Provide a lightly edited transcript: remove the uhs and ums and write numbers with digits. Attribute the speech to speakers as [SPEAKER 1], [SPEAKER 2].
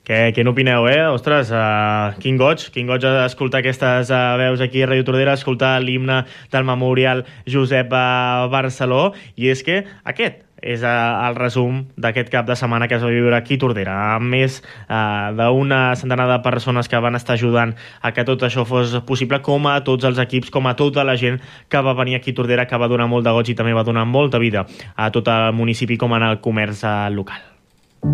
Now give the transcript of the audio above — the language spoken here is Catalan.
[SPEAKER 1] Què n'opineu, Ostres, quin goig escoltar aquestes veus aquí a Ràdio Tordera, escoltar l'himne del Memorial Josep Barceló, i és que aquest és el resum d'aquest cap de setmana que es va viure aquí a Tordera, amb més d'una centenada de persones que van estar ajudant a que tot això fos possible, com a tots els equips, com a tota la gent que va venir aquí a Tordera, que va donar molt de goig i també va donar molta vida a tot el municipi com en el comerç local.